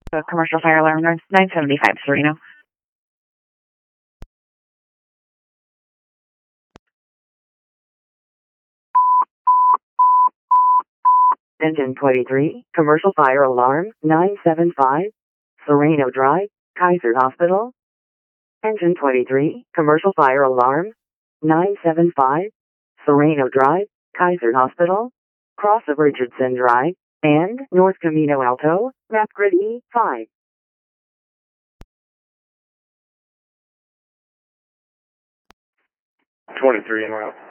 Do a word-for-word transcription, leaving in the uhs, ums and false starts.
The commercial fire alarm, nine seventy-five, Sereno. Engine twenty-three, commercial fire alarm, nine seven five, Sereno Drive, Kaiser Hospital. Engine twenty-three, commercial fire alarm, nine seven five, Sereno Drive, Kaiser Hospital, cross of Richardson Drive, and North Camino Alto, map grid E five. twenty-three en route.